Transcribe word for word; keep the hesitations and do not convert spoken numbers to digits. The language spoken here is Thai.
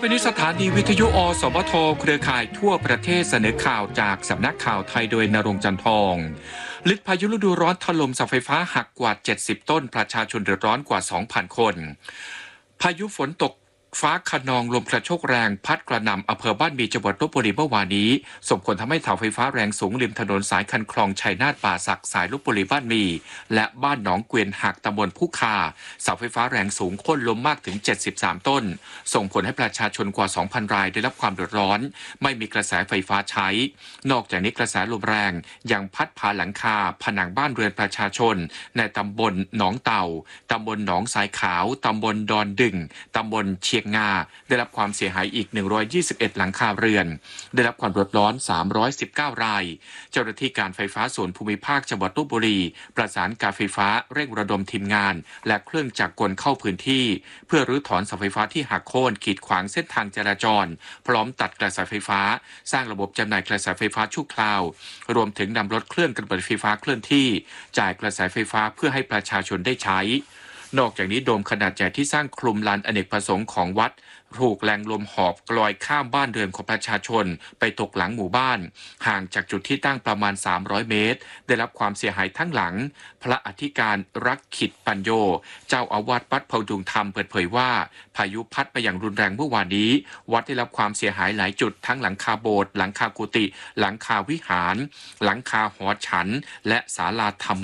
ไปนี้สถานีวิทยุอสมทเครือข่ายทั่วประเทศเสนอข่าวจากสำนักข่าวไทยโดยณรงค์จันทองฤทธิ์พายุฤดูร้อนถล่มเสาไฟฟ้าหักกว่าเจ็ดสิบต้นประชาชนเดือดร้อนกว่า สองพัน คนพายุฝนตกฟ้าคะนองลมกระโชกแรงพัดกระหน่ำอำเภอบ้านมีจังหวัดลพบุรีเมื่อวานนี้ส่งผลทำให้เสาไฟฟ้าแรงสูงริมถนนสายคันคลองชัยนาทป่าสักสายลพบุรีบ้านมีและบ้านหนองเกวียนหักตำบลผู้คาเสาไฟฟ้าแรงสูงโค่นล้มมากถึงเจ็ดสิบสามต้นส่งผลให้ประชาชนกว่า สองพัน รายได้รับความเดือดร้อนไม่มีกระแสไฟฟ้าใช้นอกจากนี้กระแสลมแรงยังพัดพาหลังคาผนังบ้านเรือนประชาชนในตำบลหนองเต่าตำบลหนองสายขาวตำบลดอนดึงตำบลเชียงงาได้รับความเสียหายอีกหนึ่งร้อยยี่สิบเอ็ดหลังคาเรือนได้รับความเดือดร้อนสามร้อยสิบเก้ารายเจ้าหน้าที่การไฟฟ้าส่วนภูมิภาคจังหวัดลพบุรีประสานการไฟฟ้าเร่งระดมทีมงานและเครื่องจักรกลเข้าพื้นที่เพื่อรื้อถอนเสาไฟฟ้าที่หักโค่นขีดขวางเส้นทางจราจรพร้อมตัดกระแสไฟฟ้าสร้างระบบจำหน่ายกระแสไฟฟ้าชั่วคราวรวมถึงนำรถเครื่องกระบายไฟฟ้าเคลื่อนที่จ่ายกระแสไฟฟ้าเพื่อให้ประชาชนได้ใช้นอกจากนี้โดมขนาดใหญ่ที่สร้างคลุมลานอเนกประสงค์ของวัดถูกแรงลมหอบกลอยข้ามบ้านเรือนของประชาชนไปตกหลังหมู่บ้านห่างจากจุดที่ตั้งประมาณสามร้อยเมตรได้รับความเสียหายทั้งหลังพระอธิการรักขิดปัญโยเจ้าอาวาสวัดพดุงธรรมเปิดเผยว่าพายุพัดไปอย่างรุนแรงเมื่อวานนี้วัดได้รับความเสียหายหลายจุดทั้งหลังคาโบสถ์หลังคากุฏิหลังคาวิหารหลังคาหอฉันและศาลาธรรม